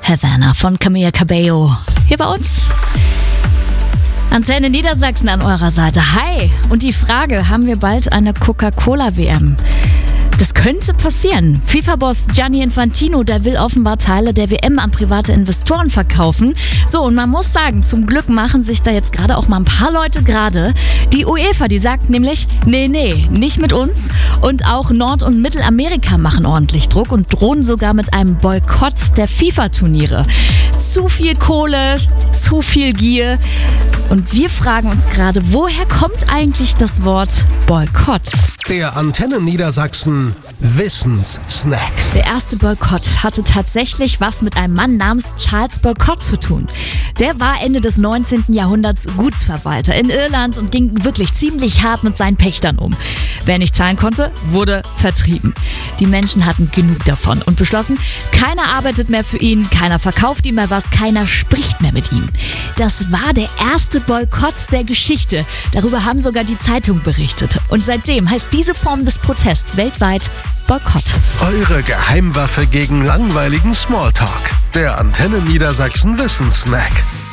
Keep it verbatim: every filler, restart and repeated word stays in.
Havana von Camila Cabello. Hier bei uns. Antenne Niedersachsen an eurer Seite. Hi! Und die Frage, haben wir bald eine Coca-Cola-W M? Das könnte passieren. FIFA-Boss Gianni Infantino, der will offenbar Teile der W M an private Investoren verkaufen. So, und man muss sagen, zum Glück machen sich da jetzt gerade auch mal ein paar Leute gerade. Die UEFA, die sagt nämlich, nee, nee, nicht mit uns. Und auch Nord- und Mittelamerika machen ordentlich Druck und drohen sogar mit einem Boykott der FIFA-Turniere. Zu viel Kohle, zu viel Gier. Und wir fragen uns gerade, woher kommt eigentlich das Wort Boykott? Der Antenne Niedersachsen Wissenssnack. Der erste Boykott hatte tatsächlich was mit einem Mann namens Charles Boycott zu tun. Der war Ende des neunzehnten Jahrhunderts Gutsverwalter in Irland und ging wirklich ziemlich hart mit seinen Pächtern um. Wer nicht zahlen konnte, wurde vertrieben. Die Menschen hatten genug davon und beschlossen, keiner arbeitet mehr für ihn, keiner verkauft ihm mehr was, keiner spricht mehr mit ihm. Das war der erste Boykott der Geschichte. Darüber haben sogar die Zeitungen berichtet. Und seitdem heißt diese Form des Protests weltweit Boykott. Eure Geheimwaffe gegen langweiligen Smalltalk. Der Antenne Niedersachsen Wissenssnack.